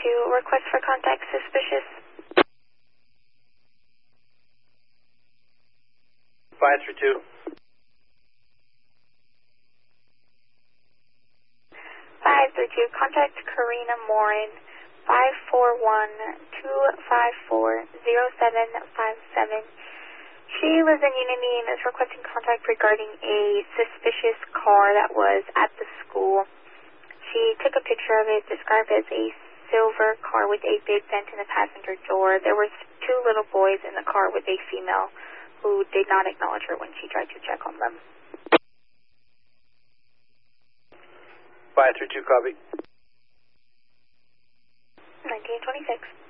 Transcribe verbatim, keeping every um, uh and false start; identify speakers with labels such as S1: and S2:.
S1: two, request for contact suspicious.
S2: five three two.
S1: five three two, contact Karina Morin, five four one, two five four, zero seven five seven. She lives in Unity and is requesting contact regarding a suspicious car that was at the school. She took a picture of it, described it as a silver car with a big vent in the passenger door. There were two little boys in the car with a female who did not acknowledge her when she tried to check on them.
S2: five three two, copy.
S1: nineteen twenty-six.